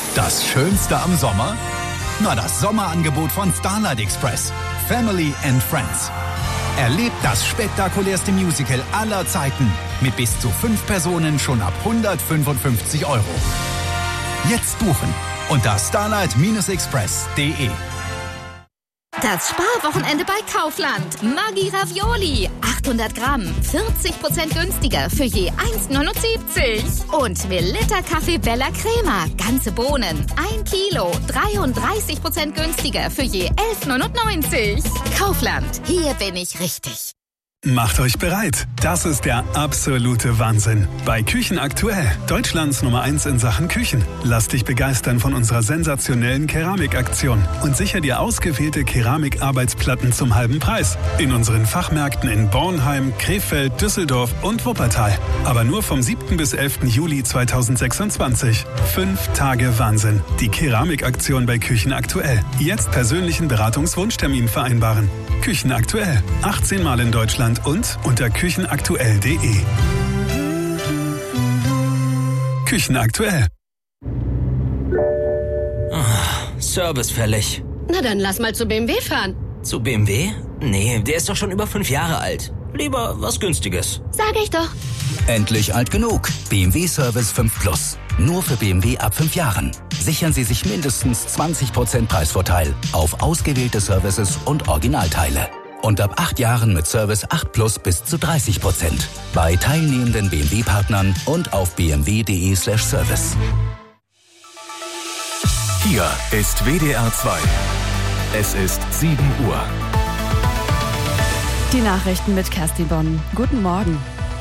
Das Schönste am Sommer? Na, das Sommerangebot von Starlight Express. Family and Friends. Erlebt das spektakulärste Musical aller Zeiten mit bis zu 5 Personen schon ab 155 €. Jetzt buchen unter starlight-express.de. Das Sparwochenende bei Kaufland. Maggi Ravioli. 800 Gramm. 40% günstiger für je 1,79. Und Melitta Kaffee Bella Crema. Ganze Bohnen. 1 Kilo. 33% günstiger für je 11,99. Kaufland. Hier bin ich richtig. Macht euch bereit. Das ist der absolute Wahnsinn. Bei Küchen aktuell. Deutschlands Nummer 1 in Sachen Küchen. Lass dich begeistern von unserer sensationellen Keramikaktion und sicher dir ausgewählte Keramikarbeitsplatten zum halben Preis. In unseren Fachmärkten in Bornheim, Krefeld, Düsseldorf und Wuppertal. Aber nur vom 7. bis 11. Juli 2026. 5 Tage Wahnsinn. Die Keramikaktion bei Küchen aktuell. Jetzt persönlichen Beratungswunschtermin vereinbaren. Küchen aktuell. 18 Mal in Deutschland und unter küchenaktuell.de. Küchen aktuell. Service fällig. Na dann lass mal zu BMW fahren. Zu BMW? Nee, der ist doch schon über 5 Jahre alt. Lieber was Günstiges. Sag ich doch. Endlich alt genug. BMW Service 5 Plus. Nur für BMW ab 5 Jahren. Sichern Sie sich mindestens 20% Preisvorteil auf ausgewählte Services und Originalteile. Und ab 8 Jahren mit Service 8 Plus bis zu 30%. Bei teilnehmenden BMW-Partnern und auf bmw.de/service. Hier ist WDR 2. Es ist 7 Uhr. Die Nachrichten mit Kerstin Bonn. Guten Morgen.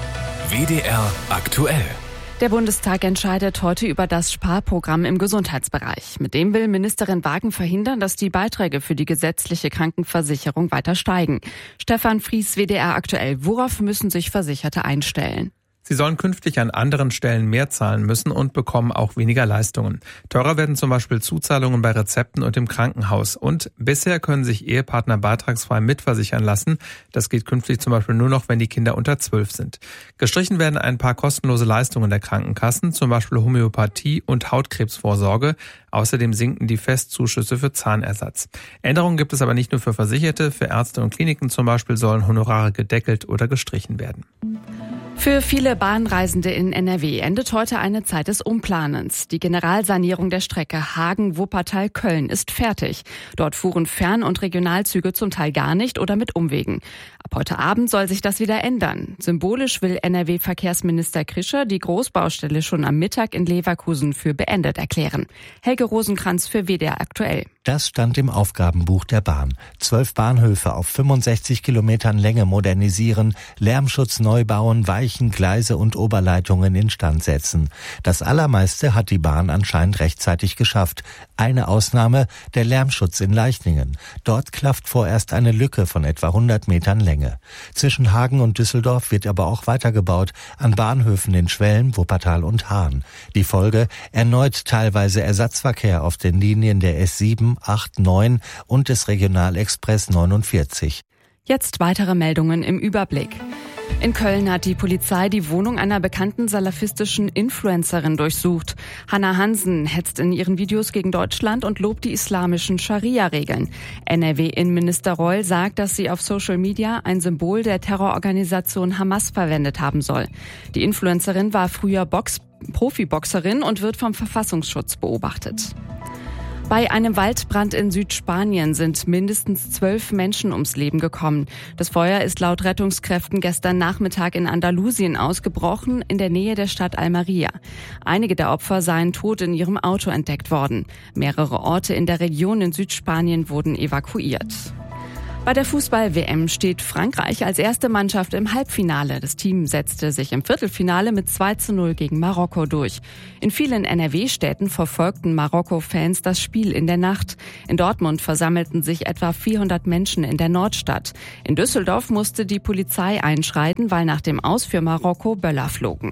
WDR aktuell. Der Bundestag entscheidet heute über das Sparprogramm im Gesundheitsbereich. Mit dem will Ministerin Wagen verhindern, dass die Beiträge für die gesetzliche Krankenversicherung weiter steigen. Stefan Fries, WDR aktuell. Worauf müssen sich Versicherte einstellen? Sie sollen künftig an anderen Stellen mehr zahlen müssen und bekommen auch weniger Leistungen. Teurer werden zum Beispiel Zuzahlungen bei Rezepten und im Krankenhaus. Und bisher können sich Ehepartner beitragsfrei mitversichern lassen. Das geht künftig zum Beispiel nur noch, wenn die Kinder unter 12 sind. Gestrichen werden ein paar kostenlose Leistungen der Krankenkassen, zum Beispiel Homöopathie und Hautkrebsvorsorge. Außerdem sinken die Festzuschüsse für Zahnersatz. Änderungen gibt es aber nicht nur für Versicherte. Für Ärzte und Kliniken zum Beispiel sollen Honorare gedeckelt oder gestrichen werden. Für viele Bahnreisende in NRW endet heute eine Zeit des Umplanens. Die Generalsanierung der Strecke Hagen-Wuppertal-Köln ist fertig. Dort fuhren Fern- und Regionalzüge zum Teil gar nicht oder mit Umwegen. Ab heute Abend soll sich das wieder ändern. Symbolisch will NRW-Verkehrsminister Krischer die Großbaustelle schon am Mittag in Leverkusen für beendet erklären. Helge Rosenkranz für WDR aktuell. Das stand im Aufgabenbuch der Bahn. 12 Bahnhöfe auf 65 Kilometern Länge modernisieren, Lärmschutz neu bauen, Weichen, Gleise und Oberleitungen instand setzen. Das Allermeiste hat die Bahn anscheinend rechtzeitig geschafft. Eine Ausnahme, der Lärmschutz in Leichningen. Dort klafft vorerst eine Lücke von etwa 100 Metern Länge. Zwischen Hagen und Düsseldorf wird aber auch weitergebaut, an Bahnhöfen in Schwelm, Wuppertal und Hahn. Die Folge: erneut teilweise Ersatzverkehr auf den Linien der S7, 8, 9 und des Regionalexpress 49. Jetzt weitere Meldungen im Überblick. In Köln hat die Polizei die Wohnung einer bekannten salafistischen Influencerin durchsucht. Hannah Hansen hetzt in ihren Videos gegen Deutschland und lobt die islamischen Scharia-Regeln. NRW-Innenminister Reul sagt, dass sie auf Social Media ein Symbol der Terrororganisation Hamas verwendet haben soll. Die Influencerin war früher Profiboxerin und wird vom Verfassungsschutz beobachtet. Bei einem Waldbrand in Südspanien sind mindestens 12 Menschen ums Leben gekommen. Das Feuer ist laut Rettungskräften gestern Nachmittag in Andalusien ausgebrochen, in der Nähe der Stadt Almería. Einige der Opfer seien tot in ihrem Auto entdeckt worden. Mehrere Orte in der Region in Südspanien wurden evakuiert. Bei der Fußball-WM steht Frankreich als erste Mannschaft im Halbfinale. Das Team setzte sich im Viertelfinale mit 2:0 gegen Marokko durch. In vielen NRW-Städten verfolgten Marokko-Fans das Spiel in der Nacht. In Dortmund versammelten sich etwa 400 Menschen in der Nordstadt. In Düsseldorf musste die Polizei einschreiten, weil nach dem Aus für Marokko Böller flogen.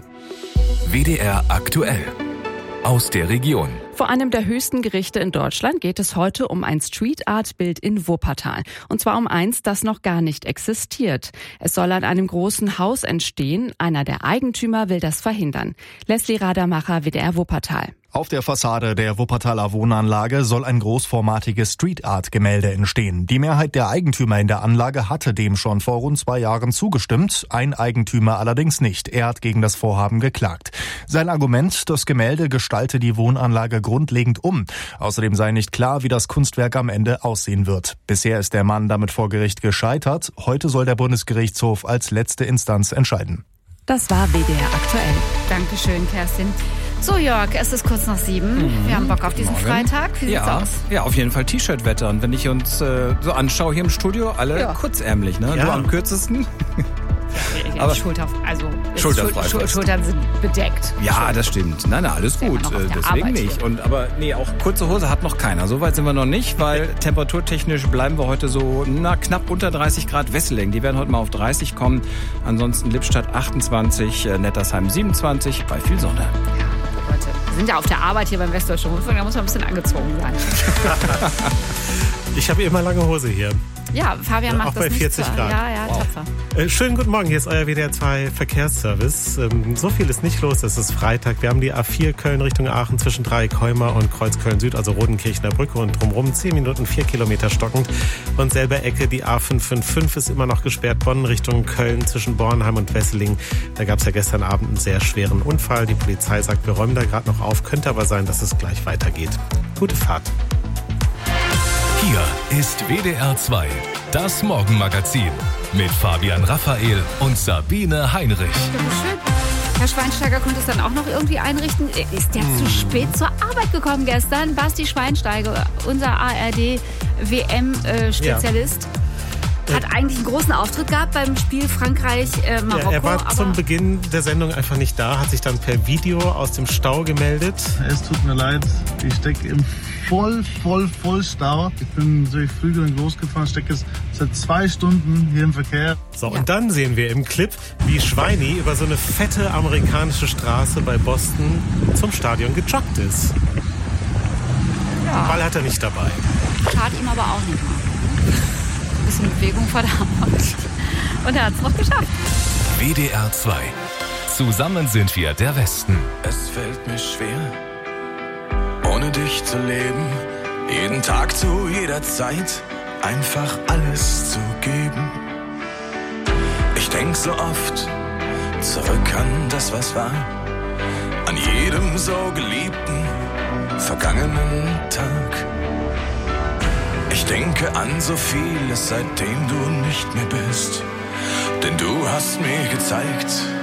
WDR aktuell. Aus der Region. Vor einem der höchsten Gerichte in Deutschland geht es heute um ein Street-Art-Bild in Wuppertal. Und zwar um eins, das noch gar nicht existiert. Es soll an einem großen Haus entstehen. Einer der Eigentümer will das verhindern. Leslie Radermacher, WDR Wuppertal. Auf der Fassade der Wuppertaler Wohnanlage soll ein großformatiges Street-Art-Gemälde entstehen. Die Mehrheit der Eigentümer in der Anlage hatte dem schon vor rund 2 Jahren zugestimmt, ein Eigentümer allerdings nicht. Er hat gegen das Vorhaben geklagt. Sein Argument, das Gemälde gestalte die Wohnanlage grundlegend um. Außerdem sei nicht klar, wie das Kunstwerk am Ende aussehen wird. Bisher ist der Mann damit vor Gericht gescheitert. Heute soll der Bundesgerichtshof als letzte Instanz entscheiden. Das war WDR aktuell. Dankeschön, Kerstin. So, Jörg, es ist kurz nach 7. Wir haben Bock auf diesen Freitag. Wie sieht's aus? Ja, auf jeden Fall T-Shirt-Wetter. Und wenn ich uns so anschaue hier im Studio, alle kurzärmlich, ne? Ja. Du am kürzesten. Aber Schultern sind bedeckt. Ja, das stimmt. Nein, alles gut. Deswegen nicht. Aber auch kurze Hose hat noch keiner. So weit sind wir noch nicht, weil temperaturtechnisch bleiben wir heute so knapp unter 30 Grad. Wesseling, die werden heute mal auf 30 kommen. Ansonsten Lippstadt 28, Nettersheim 27, bei viel Sonne. Ja, Leute, wir sind ja auf der Arbeit hier beim Westdeutschen Rundfunk, da muss man ein bisschen angezogen sein. Ich habe immer lange Hose hier. Ja, Fabian macht auch das bei 40 nicht Grad. Ja, tapfer. Schönen guten Morgen, hier ist euer WDR 2 Verkehrsservice. So viel ist nicht los, es ist Freitag. Wir haben die A4 Köln Richtung Aachen zwischen Dreieckholmer und Kreuz Köln-Süd, also Rodenkirchener Brücke und drumherum 10 Minuten 4 Kilometer stockend. Und selber Ecke, die A555 ist immer noch gesperrt, Bonn Richtung Köln zwischen Bornheim und Wesseling. Da gab es ja gestern Abend einen sehr schweren Unfall. Die Polizei sagt, wir räumen da gerade noch auf, könnte aber sein, dass es gleich weitergeht. Gute Fahrt. Hier ist WDR 2, das Morgenmagazin mit Fabian Raphael und Sabine Heinrich. Schön. Herr Schweinsteiger konnte es dann auch noch irgendwie einrichten. Ist der zu spät zur Arbeit gekommen gestern? Basti Schweinsteiger, unser ARD-WM-Spezialist. Hat eigentlich einen großen Auftritt gehabt beim Spiel Frankreich-Marokko. Ja, er war zum Beginn der Sendung einfach nicht da, hat sich dann per Video aus dem Stau gemeldet. Es tut mir leid, ich stecke im Vollstau. Ich bin durch Flügel losgefahren, stecke jetzt seit 2 Stunden hier im Verkehr. So, und dann sehen wir im Clip, wie Schweini über so eine fette amerikanische Straße bei Boston zum Stadion gejoggt ist. Ja. Den Ball hat er nicht dabei. Schadet ihm aber auch nicht mal. Ein bisschen Bewegung vor der Arbeit. Und er hat es noch geschafft. WDR 2. Zusammen sind wir der Westen. Es fällt mir schwer, ohne dich zu leben. Jeden Tag zu jeder Zeit einfach alles zu geben. Ich denk so oft zurück an das, was war. An jedem so geliebten, vergangenen Tag. Ich denke an so vieles, seitdem du nicht mehr bist. Denn du hast mir gezeigt,